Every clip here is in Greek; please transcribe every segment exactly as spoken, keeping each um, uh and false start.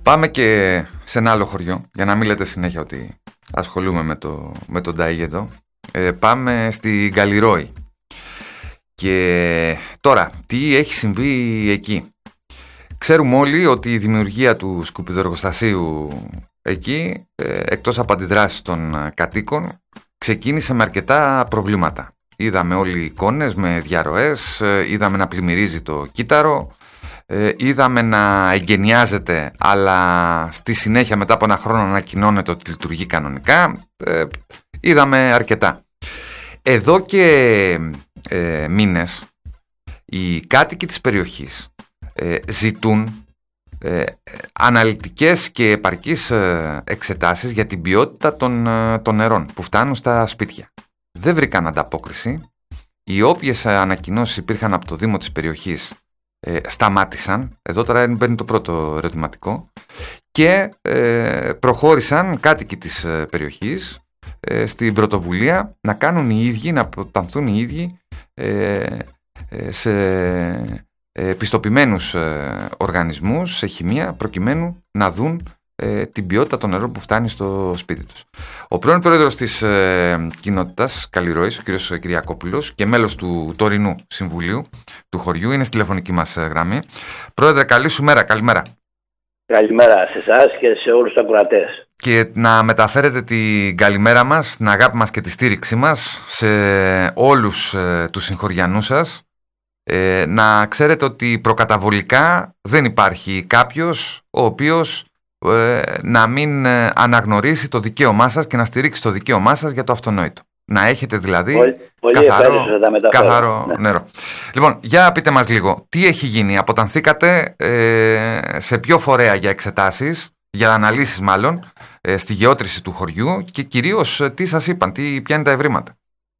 Πάμε και σε ένα άλλο χωριό, για να μην λέτε συνέχεια ότι ασχολούμαι με, το, με τον Ταΐ εδώ. Ε, πάμε στην Καλλιρόη. Και τώρα, τι έχει συμβεί εκεί? Ξέρουμε όλοι ότι η δημιουργία του σκουπιδοεργοστασίου εκεί, ε, εκτός από αντιδράσεις των κατοίκων, ξεκίνησε με αρκετά προβλήματα. Είδαμε όλοι εικόνες με διαρροές, είδαμε να πλημμυρίζει το κύτταρο, είδαμε να εγκαινιάζεται, αλλά στη συνέχεια μετά από ένα χρόνο ανακοινώνεται ότι λειτουργεί κανονικά. Είδαμε αρκετά. Εδώ και ε, μήνες οι κάτοικοι της περιοχής ε, ζητούν ε, αναλυτικές και επαρκείς ε, εξετάσεις για την ποιότητα των, ε, των νερών που φτάνουν στα σπίτια. Δεν βρήκαν ανταπόκριση. Οι όποιες ανακοινώσεις υπήρχαν από το Δήμο της περιοχής ε, σταμάτησαν. Εδώ τώρα μπαίνει το πρώτο ερωτηματικό. Και ε, προχώρησαν κάτοικοι της ε, περιοχής ε, στην πρωτοβουλία να κάνουν οι ίδιοι, να αποτανθούν οι ίδιοι ε, ε, σε ε, πιστοποιημένους ε, οργανισμούς, σε χημεία, προκειμένου να δουν ε, την ποιότητα των νερών που φτάνει στο σπίτι τους. Ο πρώην πρόεδρος της ε, κοινότητας Καλλιρόης, ο κ. Κυριακόπουλος, και μέλος του τωρινού συμβουλίου του χωριού, είναι στη τηλεφωνική μας γραμμή. Πρόεδρε, καλή σου μέρα, καλημέρα. Καλημέρα σε εσάς και σε όλους τους ακροατές. Και να μεταφέρετε την καλημέρα μας, την αγάπη μας και τη στήριξή μας σε όλους ε, τους συγχωριανούς σας. Ε, να ξέρετε ότι προκαταβολικά δεν υπάρχει κάποιος ο οποίος ε, να μην αναγνωρίσει το δικαίωμά σας και να στηρίξει το δικαίωμά σας για το αυτονόητο. Να έχετε δηλαδή πολύ, πολύ καθαρό, καθαρό ναι. νερό. Λοιπόν, για πείτε μας λίγο, τι έχει γίνει? Αποτανθήκατε ε, σε ποιο φορέα για εξετάσεις, για αναλύσεις μάλλον, ε, στη γεώτρηση του χωριού, και κυρίως τι σας είπαν, τι, ποια είναι τα ευρήματα?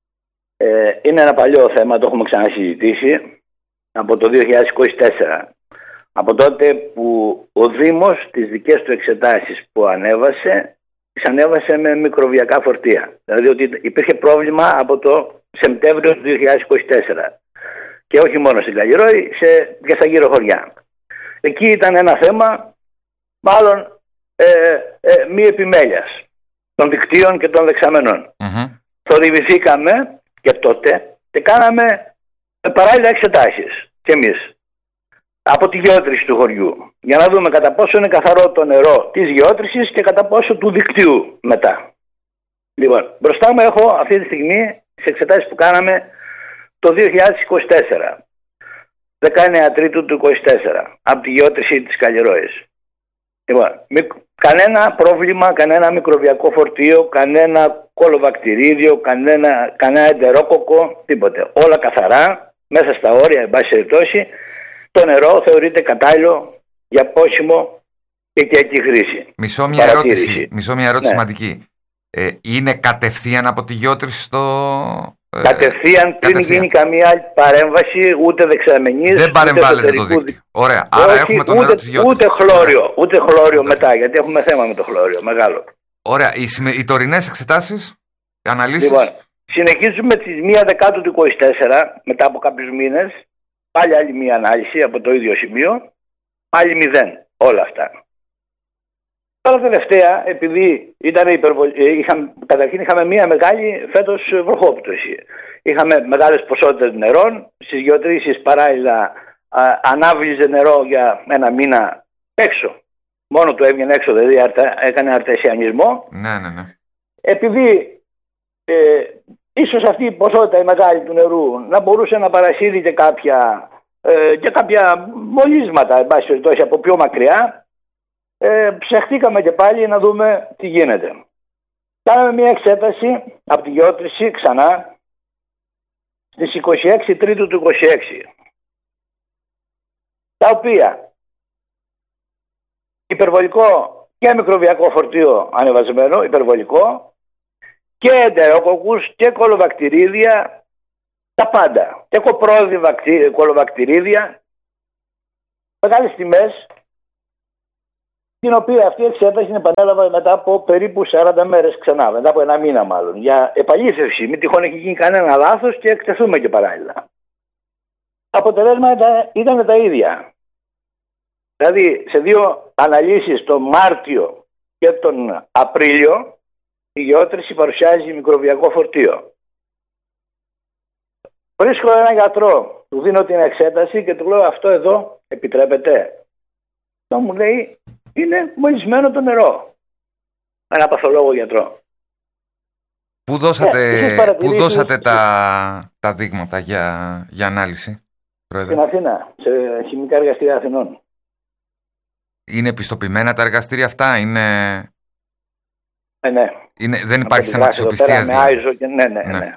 Ε, είναι ένα παλιό θέμα, το έχουμε ξανασυζητήσει από το δύο χιλιάδες είκοσι τέσσερα. Από τότε που ο Δήμος τις δικές του εξετάσεις που ανέβασε, τις ανέβασε με μικροβιακά φορτία. Δηλαδή ότι υπήρχε πρόβλημα από το Σεπτέμβριο του δύο χιλιάδες είκοσι τέσσερα. Και όχι μόνο στην Καλλιρόη, σε, και στα γύρω χωριά. Εκεί ήταν ένα θέμα, μάλλον ε, ε, μη επιμέλειας των δικτύων και των δεξαμενών. Mm-hmm. Θορυβηθήκαμε και τότε και κάναμε παράλληλα εξετάσεις κι εμείς από τη γεώτρηση του χωριού, για να δούμε κατά πόσο είναι καθαρό το νερό της γεώτρησης και κατά πόσο του δικτύου μετά. Λοιπόν, μπροστά μου έχω αυτή τη στιγμή τις εξετάσεις που κάναμε το δύο χιλιάδες είκοσι τέσσερα, δεκαεννέα Τρίτου του είκοσι τέσσερα, από τη γεώτρηση της Καλλιρόης. Λοιπόν, κανένα πρόβλημα, κανένα μικροβιακό φορτίο, κανένα κολοβακτηρίδιο, κανένα, κανένα εντερόκοκο, τίποτε. Όλα καθαρά, μέσα στα όρια, εν πάση περιπτώσει. Το νερό θεωρείται κατάλληλο για πόσιμο και οικιακή χρήση. Μισό μια ερώτηση, μισό μια ερώτηση ναι. σημαντική. Ε, είναι κατευθείαν από τη γεώτρηση στο... Ε, κατευθείαν, πριν γίνει καμία άλλη παρέμβαση, ούτε δεξαμενής, δεν παρεμβάλλεται το δίκτυο. Ωραία, άρα όχι, έχουμε το νερό ούτε, της γεώτρησης. Ούτε χλώριο, ούτε χλώριο μετά, γιατί έχουμε θέμα με το χλώριο, μεγάλο. Ωραία, οι, οι τωρινές εξετάσεις, οι αναλύσεις... Λοιπόν, συνεχίζουμε τις μία Δεκάτου του είκοσι τέσσερα, μετά από κάποιους μήνες. Πάλι άλλη μία ανάλυση από το ίδιο σημείο, πάλι μηδέν, όλα αυτά. Τώρα τελευταία, επειδή ήταν υπερβολή, είχαμε, καταρχήν είχαμε μία μεγάλη φέτος βροχόπτωση. Είχαμε μεγάλες ποσότητες νερών, στις γεωτρήσεις παράλληλα α, ανάβλιζε νερό για ένα μήνα έξω. Μόνο του έβγαινε έξω, δηλαδή αρτε, έκανε αρτεσιανισμό. Ναι, ναι, ναι. Επειδή... Ε, ίσως αυτή η ποσότητα η μεγάλη του νερού να μπορούσε να παρασύρει και κάποια, ε, και κάποια μολύσματα, εν πάση περιπτώσει, από πιο μακριά. Ε, ψεχτήκαμε και πάλι να δούμε τι γίνεται. Κάναμε μια εξέταση από τη γεώτρηση ξανά στις είκοσι έξι Τρίτου του είκοσι έξι, τα οποία υπερβολικό και μικροβιακό φορτίο ανεβασμένο, υπερβολικό, και εντερόκοκους και κολοβακτηρίδια, τα πάντα. Και κοπρόδι κολοβακτηρίδια, μεγάλες τιμές, την οποία αυτή η εξέταση την επανέλαβα μετά από περίπου σαράντα μέρες ξανά, μετά από ένα μήνα μάλλον, για επαλήθευση, μην τυχόν έχει γίνει κανένα λάθος και εκτεθούμε και παράλληλα. Τα αποτελέσματα ήταν τα ίδια. Δηλαδή σε δύο αναλύσεις τον Μάρτιο και τον Απρίλιο η γεώτρηση παρουσιάζει μικροβιακό φορτίο. Βρίσκω έναν γιατρό, του δίνω την εξέταση και του λέω αυτό εδώ επιτρέπεται. Αυτό μου λέει είναι μολυσμένο το νερό. Ένα παθολόγο γιατρό. Πού δώσατε, ε, πού δώσατε τα, τα δείγματα για, για ανάλυση, Πρόεδρε? Στην Αθήνα, σε χημικά εργαστήρια Αθηνών. Είναι επιστοποιημένα τα εργαστήρια αυτά, είναι... Ε, ναι. είναι δεν υπάρχει θέμα αξιοπιστίας. Δηλαδή. Και... Ναι, ναι, ναι, ναι.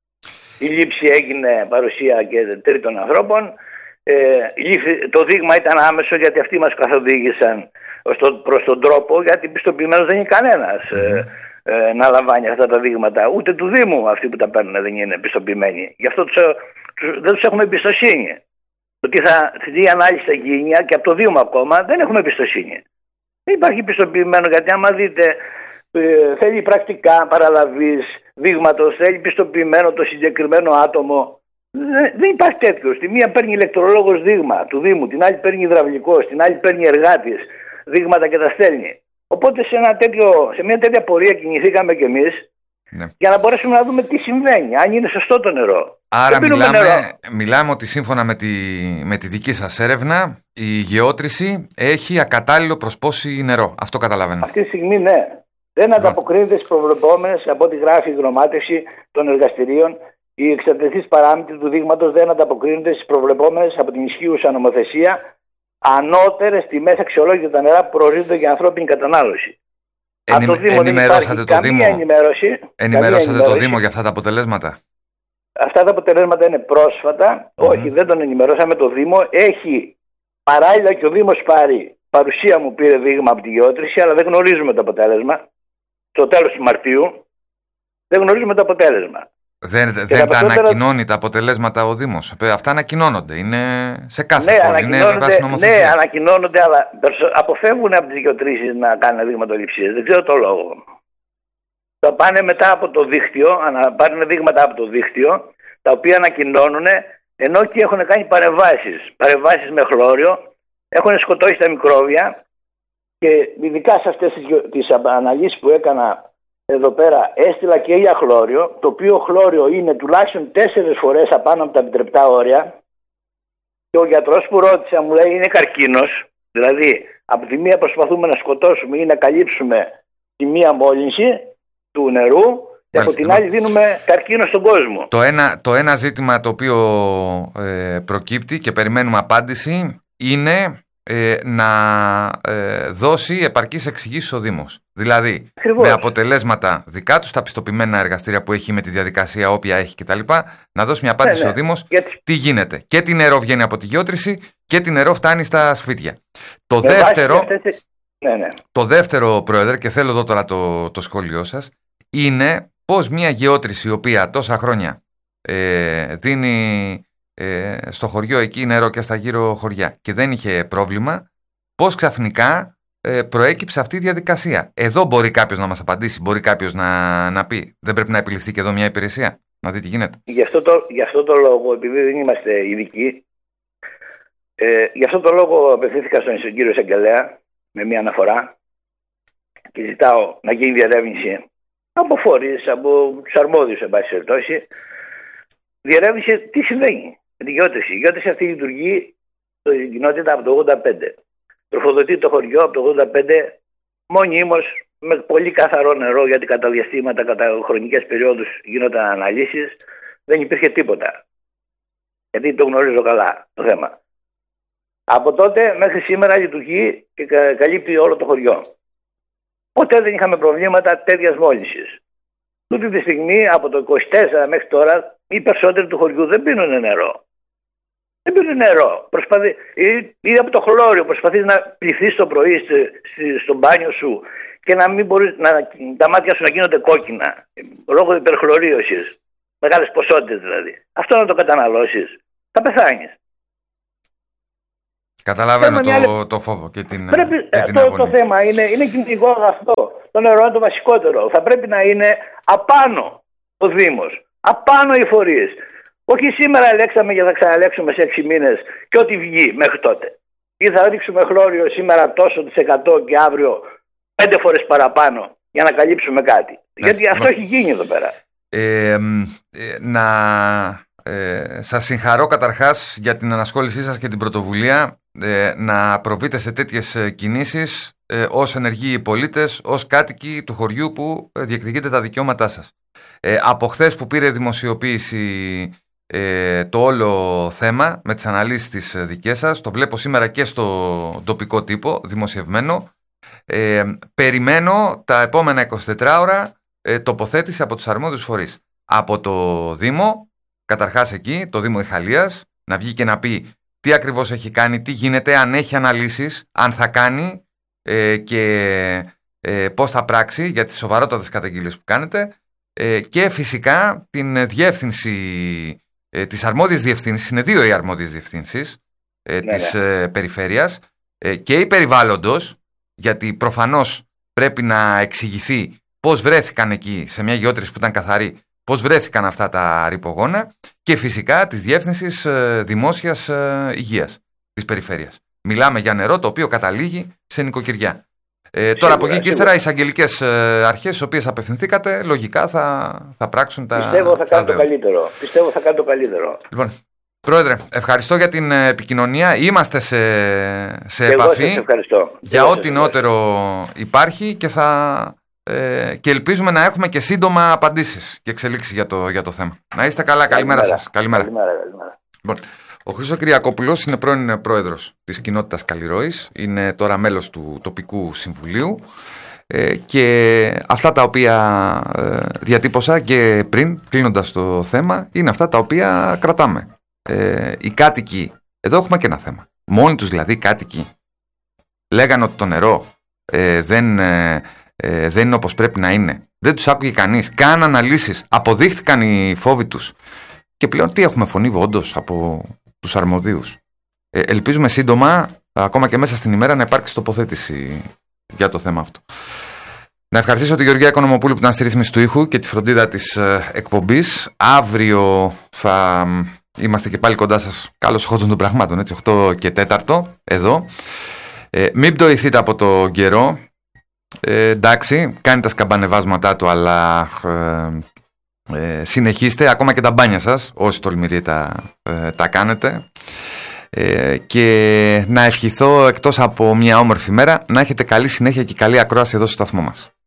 Η λήψη έγινε παρουσία και τρίτων ανθρώπων. Ε, το δείγμα ήταν άμεσο γιατί αυτοί μας καθοδήγησαν προς τον τρόπο, γιατί πιστοποιημένος δεν είναι κανένας mm-hmm. ε, ε, να λαμβάνει αυτά τα δείγματα. Ούτε του Δήμου αυτοί που τα παίρνουν δεν είναι πιστοποιημένοι. Γι' αυτό τους, τους, δεν τους έχουμε εμπιστοσύνη. Το τι, θα, τι ανάλυση θα γίνει και από το Δήμο ακόμα δεν έχουμε εμπιστοσύνη. Δεν υπάρχει πιστοποιημένο, γιατί άμα δείτε ε, θέλει πρακτικά παραλαβής δείγματος, θέλει πιστοποιημένο το συγκεκριμένο άτομο. Δεν, δεν υπάρχει τέτοιο. Στη μία παίρνει ηλεκτρολόγος δείγμα του Δήμου, την άλλη παίρνει υδραυλικός, την άλλη παίρνει εργάτης δείγματα και τα στέλνει. Οπότε σε, ένα τέτοιο, σε μια τέτοια πορεία κινηθήκαμε κι εμείς ναι. για να μπορέσουμε να δούμε τι συμβαίνει, αν είναι σωστό το νερό. Άρα μιλάμε, νερό. μιλάμε ότι σύμφωνα με τη, με τη δική σας έρευνα η γεώτρηση έχει ακατάλληλο προς πόση νερό. Αυτό καταλαβαίνω. Αυτή τη στιγμή ναι. Δεν ανταποκρίνεται στις προβλεπόμενες, από ό,τι γράφει η γνωμάτευση των εργαστηρίων, οι εξαρτηθείς παράμετροι του δείγματος δεν ανταποκρίνονται στις προβλεπόμενες από την ισχύουσα νομοθεσία ανώτερες τιμές αξιολόγηση τα νερά που προορίζονται για ανθρώπινη κατανάλωση. Ενη... Το Δήμο ενημερώσατε το Δήμο. Ενημέρωση, ενημερώσατε το Δήμο για αυτά τα αποτελέσματα. Αυτά τα αποτελέσματα είναι πρόσφατα. Mm-hmm. Όχι, δεν τον ενημερώσαμε το Δήμο. Έχει παράλληλα και ο Δήμος πάρει. Παρουσία μου πήρε δείγμα από τη γεώτρηση, αλλά δεν γνωρίζουμε το αποτέλεσμα. Στο τέλος του Μαρτίου δεν γνωρίζουμε το αποτέλεσμα. Δεν, δεν τα, τα ανακοινώνει τα αποτελέσματα ο Δήμος. Αυτά ανακοινώνονται. Είναι σε κάθε ναι, πόλη. Είναι βάση νομοθεσίας. Ναι, ανακοινώνονται, αλλά αποφεύγουν από τις γεωτρήσεις να κάνουν δείγματοληψίες. Δεν ξέρω το λόγο. Θα πάνε μετά από το δίκτυο, πάρουν δείγματα από το δίκτυο, τα οποία ανακοινώνουν, ενώ και έχουν κάνει παρεμβάσεις. Παρεμβάσεις με χλώριο, έχουν σκοτώσει τα μικρόβια και ειδικά σε αυτές τις αναλύσεις που έκανα εδώ πέρα έστειλα και για χλώριο, το οποίο χλώριο είναι τουλάχιστον τέσσερις φορές απάνω από τα επιτρεπτά όρια και ο γιατρός που ρώτησα μου λέει είναι καρκίνος, δηλαδή από τη μία προσπαθούμε να σκοτώσουμε ή να καλύψουμε τη μία μόλυνση του νερού και από την άλλη δίνουμε καρκίνο στον κόσμο. Το ένα, το ένα ζήτημα το οποίο ε, προκύπτει και περιμένουμε απάντηση είναι ε, να ε, δώσει επαρκείς εξηγήσεις ο Δήμος. Δηλαδή, Ακριβώς. με αποτελέσματα δικά του στα πιστοποιημένα εργαστήρια που έχει με τη διαδικασία όποια έχει κτλ. Να δώσει μια απάντηση ναι, ναι. ο Δήμος Γιατί... τι γίνεται. Και τι νερό βγαίνει από τη γεώτρηση και τι νερό φτάνει στα σπίτια. Το, δεύτερο, αυτές... ναι, ναι. το δεύτερο, Πρόεδρε, και θέλω εδώ τώρα το, το σχόλιο σας, είναι πως μια γεώτρηση η οποία τόσα χρόνια ε, δίνει ε, στο χωριό εκεί νερό και στα γύρω χωριά και δεν είχε πρόβλημα, πως ξαφνικά ε, προέκυψε αυτή η διαδικασία. Εδώ μπορεί κάποιος να μας απαντήσει, μπορεί κάποιος να, να πει δεν πρέπει να επιληφθεί και εδώ μια υπηρεσία, να δει τι γίνεται. Γι' αυτό το, γι' αυτό το λόγο, επειδή δεν είμαστε ειδικοί, ε, γι' αυτό το λόγο απευθύνθηκα στον κύριο Εισαγγελέα με μια αναφορά και ζητάω να γίνει διερεύνηση από φορείς, από τους αρμόδιους εν πάση περιπτώσει, διερεύνηση τι συμβαίνει με τη γεώτρηση. Η γεώτρηση αυτή λειτουργεί στην κοινότητα από το ογδόντα πέντε. Τροφοδοτεί το χωριό από το ογδόντα πέντε μονίμως με πολύ καθαρό νερό, γιατί κατά διαστήματα, κατά χρονικές περιόδους γίνονταν αναλύσεις, δεν υπήρχε τίποτα. Γιατί το γνωρίζω καλά το θέμα. Από τότε μέχρι σήμερα λειτουργεί και καλύπτει όλο το χωριό. Ποτέ δεν είχαμε προβλήματα τέτοιας μόλυνσης. Τούτη τη στιγμή από το είκοσι τέσσερα μέχρι τώρα οι περισσότεροι του χωριού δεν πίνουν νερό. Δεν πίνουν νερό. Προσπαθεί, ή, ή από το χλώριο προσπαθείς να πληθείς το πρωί στη, στη, στο μπάνιο σου και να μην μπορείς, να, τα μάτια σου να γίνονται κόκκινα λόγω υπερχλωρίωσης. Μεγάλες ποσότητες δηλαδή. Αυτό να το καταναλώσεις θα πεθάνεις. Καταλαβαίνω το, άλλη... το φόβο και την, πρέπει, και την το, το θέμα είναι, είναι κοινωνικό αγαθό. Το νερό είναι το βασικότερο. Θα πρέπει να είναι απάνω ο Δήμος, απάνω οι φορείς. Όχι σήμερα ελέξαμε για να ξαναλέξουμε σε έξι μήνες και ό,τι βγει μέχρι τότε. ή θα ρίξουμε χλώριο σήμερα τόσο της εκατό και αύριο πέντε φορές παραπάνω για να καλύψουμε κάτι. Έτσι, γιατί αυτό έχει γίνει εδώ πέρα. Ε, ε, να ε, σας συγχαρώ καταρχάς για την ανασχόλησή σας και την πρωτοβουλία ε, να προβείτε σε τέτοιες κινήσεις ε, ως ενεργοί πολίτες, ως κάτοικοι του χωριού που διεκδικείτε τα δικαιώματά σας. Ε, από χθες που πήρε δημοσιοποίηση ε, το όλο θέμα με τις αναλύσεις της δικές σας, το βλέπω σήμερα και στο τοπικό τύπο δημοσιευμένο, ε, περιμένω τα επόμενα εικοσιτέσσερις ώρα ε, τοποθέτηση από τους αρμόδιους φορείς. Από το Δήμο, καταρχάς εκεί, το Δήμο Ιχαλίας, να βγει και να πει τι ακριβώς έχει κάνει, τι γίνεται, αν έχει αναλύσεις, αν θα κάνει ε, και ε, πώς θα πράξει για τις σοβαρότατες καταγγελίες που κάνετε. Ε, και φυσικά την διεύθυνση, ε, τις αρμόδιες διευθύνσεις, είναι δύο οι αρμόδιες διευθύνσεις ε, ναι, της ναι. Ε, περιφέρειας ε, και η περιβάλλοντος, γιατί προφανώς πρέπει να εξηγηθεί πώς βρέθηκαν εκεί, σε μια γεώτρηση που ήταν καθαρή, πώς βρέθηκαν αυτά τα ρυπογόνα, και φυσικά της διεύθυνσης ε, δημόσιας ε, υγείας της περιφέρειας. Μιλάμε για νερό το οποίο καταλήγει σε νοικοκυριά. Ε, σίγουρα, τώρα από εκεί και ύστερα οι εισαγγελικές ε, αρχές στις οποίες απευθυνθήκατε λογικά θα, θα πράξουν τα. Πιστεύω θα κάνουν το καλύτερο. Πιστεύω θα κάνουν το καλύτερο. Λοιπόν, Πρόεδρε, ευχαριστώ για την επικοινωνία. Είμαστε σε, σε και επαφή εγώ ευχαριστώ. για ό,τι νεότερο υπάρχει και, θα, ε, και ελπίζουμε να έχουμε και σύντομα απαντήσεις και εξελίξεις για το, για το θέμα. Να είστε καλά. Καλημέρα, καλημέρα σας. Καλημέρα. Καλημέρα, καλημέρα. Λοιπόν, ο Χρήστος Κυριακόπουλος είναι πρώην πρόεδρος της κοινότητας Καλλιρόης, είναι τώρα μέλος του τοπικού συμβουλίου ε, και αυτά τα οποία ε, διατύπωσα και πριν, κλείνοντας το θέμα, είναι αυτά τα οποία κρατάμε. Ε, οι κάτοικοι, εδώ έχουμε και ένα θέμα, μόνοι τους δηλαδή κάτοικοι λέγανε ότι το νερό ε, δεν, ε, ε, δεν είναι όπως πρέπει να είναι, δεν τους άκουγε κανείς, κάναν αναλύσεις, αποδείχθηκαν οι φόβοι τους και πλέον τι έχουμε, φωνή όντως από τους αρμοδίους. Ε, ελπίζουμε σύντομα, ακόμα και μέσα στην ημέρα, να υπάρξει τοποθέτηση για το θέμα αυτό. Να ευχαριστήσω τη Γεωργία Οικονομοπούλου που ήταν στη ρύθμιση του ήχου και τη φροντίδα της ε, εκπομπής. Αύριο θα είμαστε και πάλι κοντά σας, καλώς εχόντων των πραγμάτων, έτσι, οκτώ και τέταρτο, εδώ. Ε, μην πτωηθείτε από το καιρό. Ε, εντάξει, κάνει τα σκαμπανεβάσματά του, αλλά ε, ε, συνεχίστε, ακόμα και τα μπάνια σας, όσοι τολμηροί τα, ε, τα κάνετε. Ε, και να ευχηθώ, εκτός από μια όμορφη μέρα, να έχετε καλή συνέχεια και καλή ακρόαση εδώ στο σταθμό μας.